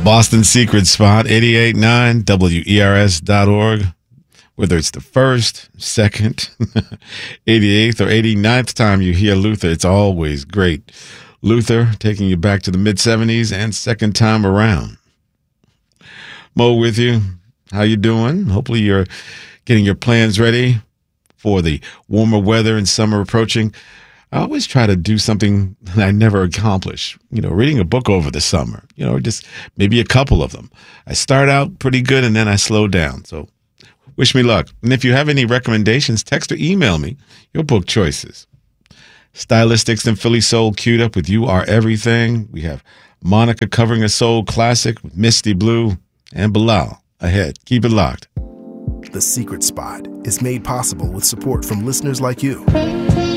Boston Secret Spot, 88.9 WERS.org. Whether it's the first, second, 88th, or 89th time you hear Luther, it's always great. Luther taking you back to the mid-'70s and second time around. Mo with you. How you doing? Hopefully you're getting your plans ready for the warmer weather and summer approaching. I always try to do something that I never accomplish. Reading a book over the summer, just maybe a couple of them. I start out pretty good and then I slow down. So wish me luck. And if you have any recommendations, text or email me your book choices. Stylistics and Philly Soul queued up with You Are Everything. We have Monica covering a soul classic with Misty Blue and Bilal ahead. Keep it locked. The Secret Spot is made possible with support from listeners like you.